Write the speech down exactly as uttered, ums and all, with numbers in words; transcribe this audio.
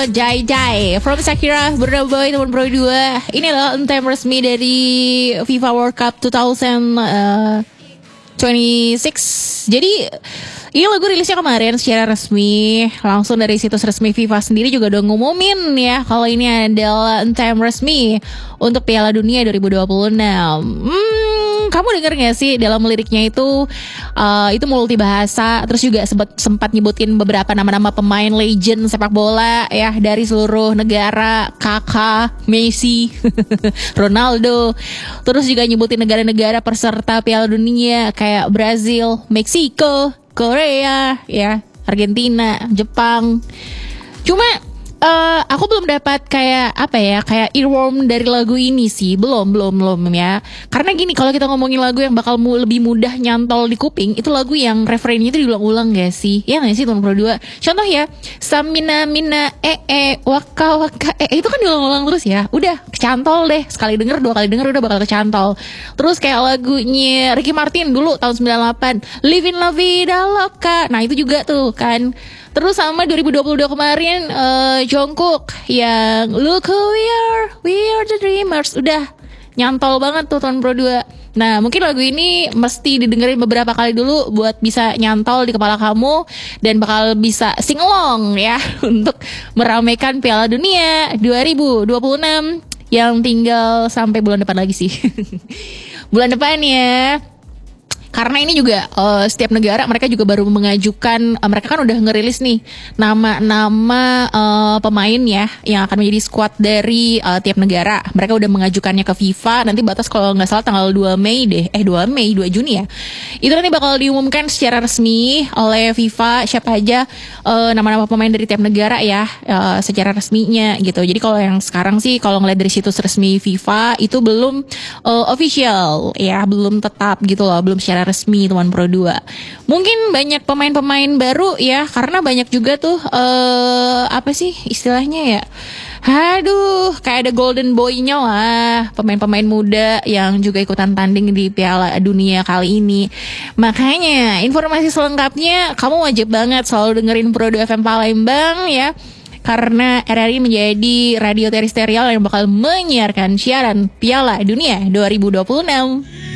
Jai Jai From Shakira, Burna Boy, teman Pro dua. Ini adalah anthem resmi dari FIFA World Cup dua ribu dua puluh enam. Jadi ini lagu rilisnya kemarin secara resmi, langsung dari situs resmi FIFA sendiri juga udah ngumumin ya kalau ini adalah anthem resmi untuk Piala Dunia dua ribu dua puluh enam. Hmm, kamu denger gak sih dalam liriknya itu uh, itu multi bahasa, terus juga sempat sempat nyebutin beberapa nama-nama pemain legend sepak bola ya dari seluruh negara, Kakak, Messi, Ronaldo. Terus juga nyebutin negara-negara peserta Piala Dunia kayak Brazil, Meksiko, Korea, ya, Argentina, Jepang. Cuma uh, aku belum dapat kayak apa ya, kayak earworm dari lagu ini sih, belum, belum, belum ya. Karena gini, kalau kita ngomongin lagu yang bakal mu, lebih mudah nyantol di kuping, itu lagu yang refrainnya itu diulang-ulang gak sih? Ya nggak sih teman Pro dua? Contoh ya, Samina Mina E E Waka Waka E, itu kan diulang-ulang terus ya. Udah kecantol deh, sekali denger, dua kali denger udah bakal kecantol. Terus kayak lagunya Ricky Martin dulu tahun sembilan puluh delapan, Living La Vida Loca. Nah itu juga tuh kan. Terus sama dua ribu dua puluh dua kemarin uh, Jungkook yang Look Who We Are, We Are The Dreamers. Udah nyantol banget tuh tahun Pro dua. Nah mungkin lagu ini mesti didengerin beberapa kali dulu buat bisa nyantol di kepala kamu, dan bakal bisa sing along ya untuk meramaikan Piala Dunia dua ribu dua puluh enam yang tinggal sampai bulan depan lagi sih. Bulan depan ya. Karena ini juga uh, setiap negara mereka juga baru mengajukan, uh, mereka kan udah ngerilis nih nama-nama uh, pemain ya yang akan menjadi squad dari uh, tiap negara. Mereka udah mengajukannya ke FIFA. Nanti batas kalau nggak salah tanggal dua Mei deh, eh dua Mei, dua Juni ya. Itu nanti bakal diumumkan secara resmi oleh FIFA siapa aja uh, nama-nama pemain dari tiap negara ya, uh, secara resminya gitu. Jadi kalau yang sekarang sih kalau ngeliat dari situs resmi FIFA itu belum uh, official ya, belum tetap gitu loh, belum secara resmi teman Pro dua. Mungkin banyak pemain-pemain baru ya, karena banyak juga tuh uh, apa sih istilahnya ya, aduh kayak ada golden boy-nya lah, pemain-pemain muda yang juga ikutan tanding di Piala Dunia kali ini. Makanya informasi selengkapnya kamu wajib banget selalu dengerin Pro dua F M Palembang ya, karena R R I menjadi radio terestrial yang bakal menyiarkan siaran Piala Dunia dua ribu dua puluh enam.